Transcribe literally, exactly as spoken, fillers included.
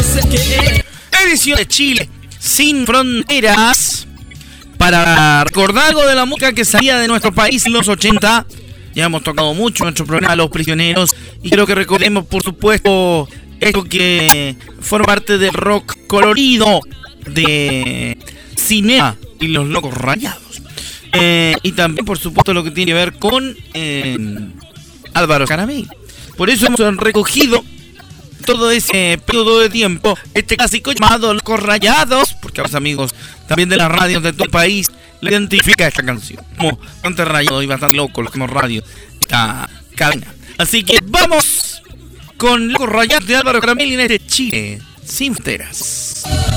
Edición de Chile sin fronteras, para recordar algo de la música que salía de nuestro país en los ochenta. Ya hemos tocado mucho nuestro programa Los Prisioneros, y creo que recordemos, por supuesto, esto que forma parte del rock colorido de Cinema y Los Locos Rayados. Eh, y también, por supuesto, lo que tiene que ver con eh, Álvaro Caramel. Por eso hemos recogido todo ese periodo de tiempo, este clásico llamado Locos Rayados, porque a los amigos también de las radios de todo el país le identifica esta canción como bastante rayado y bastante loco los que hemos radio esta cadena. Así que vamos con Locos Rayados de Álvaro Caramel en este Chile sin fronteras.